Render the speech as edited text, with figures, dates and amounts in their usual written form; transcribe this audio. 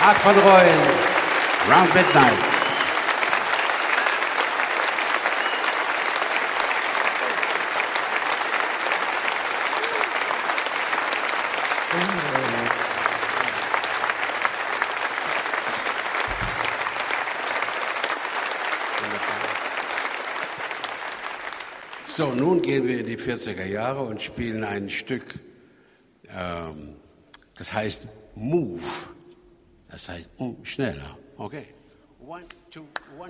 Art von Reuen, Round Midnight. So, nun gehen wir in die 40er Jahre und spielen ein Stück, das heißt Move. Das heißt schneller. Okay. 1, 2, 1.